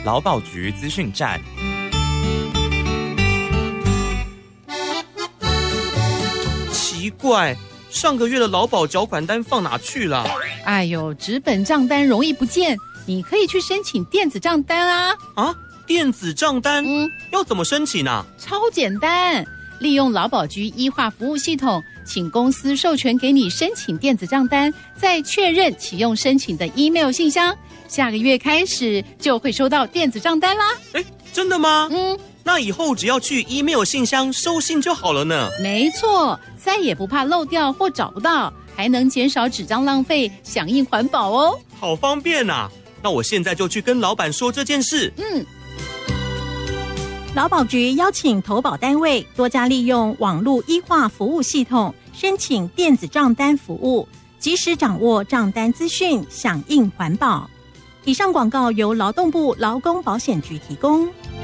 劳保局资讯站。 奇怪，上个月的劳保缴款单放哪去了？ 哎呦，纸本账单容易不见，你可以去申请电子账单啊！ 啊，电子账单？要怎么申请啊？ 超简单，利用劳保局医化服务系统，请公司授权给你申请电子账单，再确认启用申请的 email 信箱，下个月开始就会收到电子账单啦。 哎，真的吗？那以后只要去 email 信箱收信就好了呢。 没错，再也不怕漏掉或找不到，还能减少纸张浪费，响应环保哦。 好方便啊！那我现在就去跟老板说这件事。 劳保局邀请投保单位多加利用网络医化服务系统，申请电子账单服务，及时掌握账单资讯，响应环保。以上广告由劳动部劳工保险局提供。